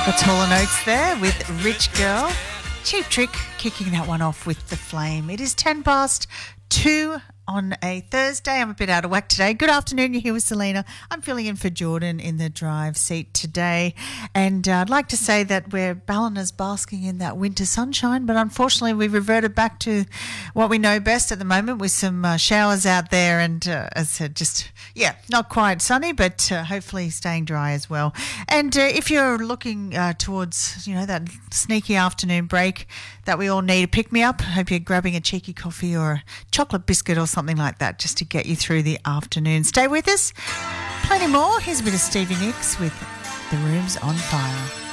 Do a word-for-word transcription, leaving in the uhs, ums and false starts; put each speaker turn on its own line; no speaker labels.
That's Hall and Oates there with Rich Girl. Cheap Trick kicking that one off with The Flame. It is ten past two on a Thursday. I'm a bit out of whack today. Good afternoon. You're here with Selena. I'm filling in for Jordan in the drive seat today. And uh, I'd like to say that we're Ballinar's basking in that winter sunshine, but unfortunately we've reverted back to what we know best at the moment with some uh, showers out there and, uh, as I said, just, yeah, not quite sunny, but uh, hopefully staying dry as well. And uh, if you're looking uh, towards, you know, that sneaky afternoon break that we all need to pick me up, I hope you're grabbing a cheeky coffee or a chocolate biscuit or something like that just to get you through the afternoon. Stay with us. Plenty more. Here's a bit of Stevie Nicks with The Room's on Fire.